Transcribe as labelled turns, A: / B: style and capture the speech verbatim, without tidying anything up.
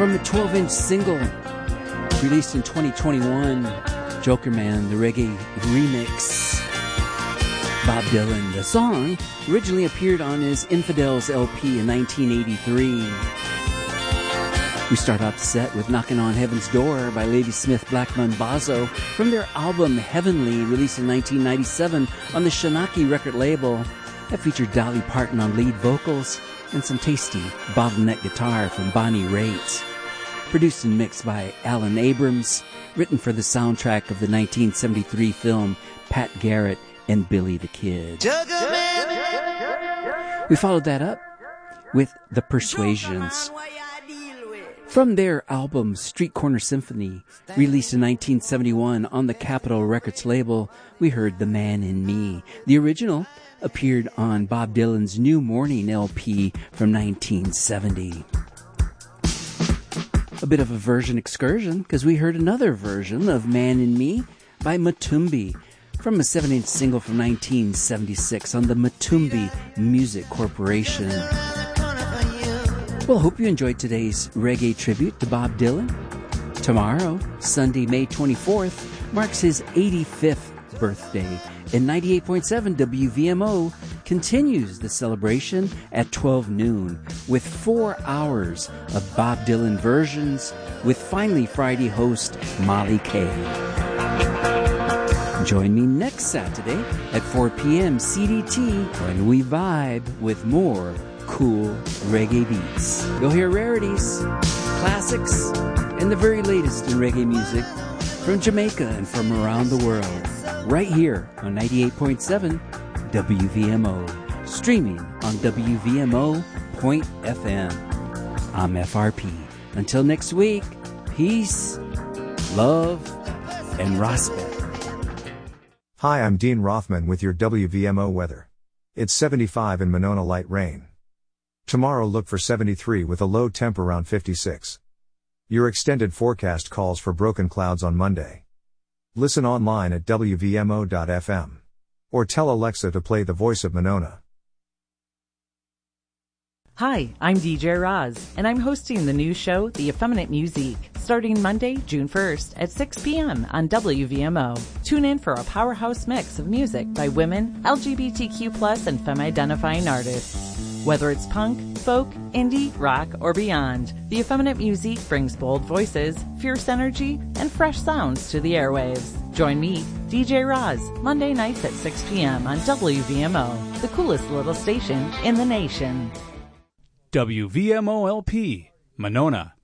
A: From the twelve-inch single released in twenty twenty-one, Joker Man, the reggae remix. Bob Dylan. The song originally appeared on his Infidels L P in nineteen eighty-three. We start off the set with Knocking on Heaven's Door by Ladysmith Black Mambazo from their album Heavenly, released in nineteen ninety-seven on the Shanaki record label. That featured Dolly Parton on lead vocals and some tasty bottleneck guitar from Bonnie Raitt. Produced and mixed by Alan Abrams, written for the soundtrack of the nineteen seventy-three film Pat Garrett and Billy the Kid. We followed that up with The Persuasions. From their album Street Corner Symphony, released in nineteen seventy-one on the Capitol Records label, we heard The Man in Me. The original appeared on Bob Dylan's New Morning L P from nineteen seventy. A bit of a version excursion, because we heard another version of Man in Me by Matumbi from a seven-inch single from nineteen seventy-six on the Matumbi Music Corporation. Well, hope you enjoyed today's reggae tribute to Bob Dylan. Tomorrow, Sunday, May twenty-fourth, marks his eighty-fifth birthday, and ninety-eight point seven W V M O continues the celebration at twelve noon with four hours of Bob Dylan versions with Finally Friday host Molly Kay. Join me next Saturday at four p.m. C D T when we vibe with more cool reggae beats. You'll hear rarities, classics, and the very latest in reggae music from Jamaica and from around the world, right here on ninety-eight point seven W V M O, streaming on W V M O dot F M. I'm F R P. Until next week, peace, love, and respect.
B: Hi, I'm Dean Rothman with your W V M O weather. It's seventy-five in Monona, light rain. Tomorrow look for seventy-three with a low temp around fifty-six. Your extended forecast calls for broken clouds on Monday. Listen online at W V M O dot F M. Or tell Alexa to play The Voice of Monona.
C: Hi, I'm D J Roz, and I'm hosting the new show, The Effeminate Musique, starting Monday, June first at six p.m. on W V M O. Tune in for a powerhouse mix of music by women, L G B T Q plus, and femme-identifying artists. Whether it's punk, folk, indie, rock, or beyond, The Effeminate Musique brings bold voices, fierce energy, and fresh sounds to the airwaves. Join me, D J Roz, Monday nights at six p.m. on W V M O, the coolest little station in the nation.
D: W V M O L P, Monona.